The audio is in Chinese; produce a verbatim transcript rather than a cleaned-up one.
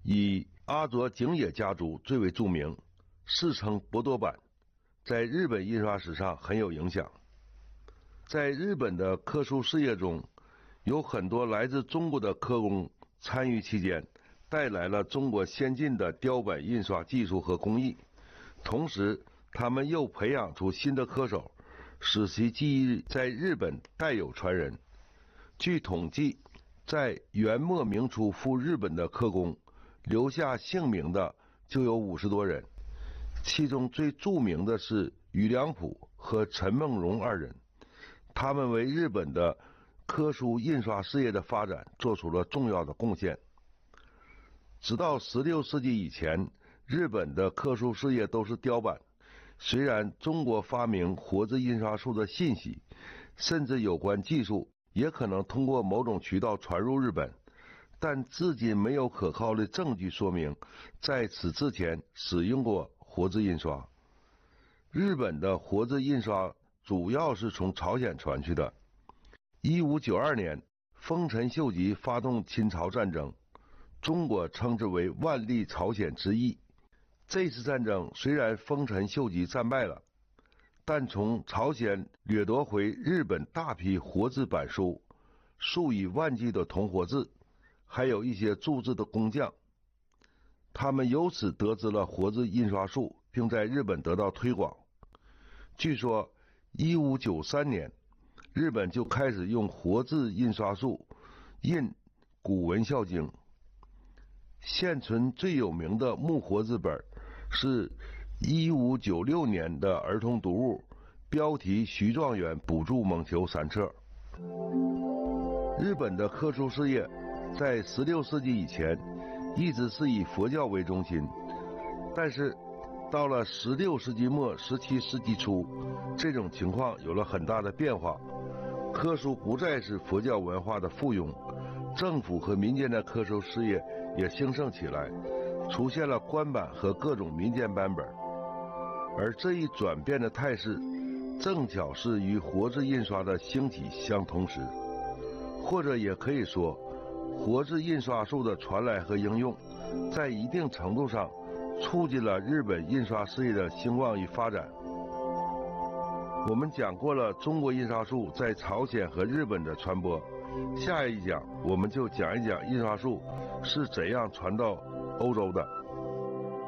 以阿佐景野家族最为著名，世称博多版，在日本印刷史上很有影响。在日本的刻书事业中，有很多来自中国的刻工参与其间，带来了中国先进的雕版印刷技术和工艺，同时他们又培养出新的刻手，使其技艺在日本代有传人。据统计，在元末明初赴日本的刻工留下姓名的就有五十多人，其中最著名的是宇良普和陈梦荣二人，他们为日本的刻书印刷事业的发展做出了重要的贡献。直到十六世纪以前，日本的刻书事业都是雕版，虽然中国发明活字印刷术的信息，甚至有关技术也可能通过某种渠道传入日本，但至今没有可靠的证据说明在此之前使用过活字印刷。日本的活字印刷主要是从朝鲜传去的。一五九二年，丰臣秀吉发动侵朝战争，中国称之为万历朝鲜之役。这次战争虽然丰臣秀吉战败了，但从朝鲜掠夺回日本大批活字版书，数以万计的铜活字，还有一些铸字的工匠，他们由此得知了活字印刷术，并在日本得到推广。据说一五九三年，日本就开始用活字印刷术印古文孝经。现存最有名的木活字本是一五九六年的儿童读物，标题徐状元补助猛球三册。日本的刻书事业在十六世纪以前一直是以佛教为中心，但是到了十六世纪末十七世纪初，这种情况有了很大的变化，刻书不再是佛教文化的附庸，政府和民间的刻书事业也兴盛起来，出现了官版和各种民间版本。而这一转变的态势正巧是与活字印刷的兴起相同时，或者也可以说，活字印刷术的传来和应用在一定程度上促进了日本印刷事业的兴旺与发展。我们讲过了中国印刷术在朝鲜和日本的传播，下一讲我们就讲一讲印刷术是怎样传到欧洲的。